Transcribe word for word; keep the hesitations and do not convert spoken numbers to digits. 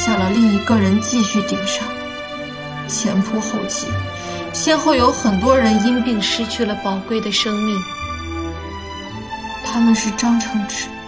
下了另一个人继续顶上。前仆后继，先后有很多人因病失去了宝贵的生命。他们是张承志、